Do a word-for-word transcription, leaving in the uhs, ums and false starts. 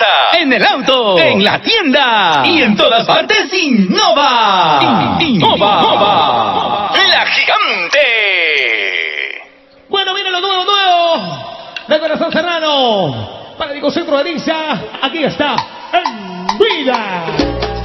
casa, en el auto, en la tienda y en todas partes innova. Innova. La Gigante. Bueno, viene lo nuevo, nuevo. De Corazón Serrano. Para el Centro de Ariza. Aquí está. En vida.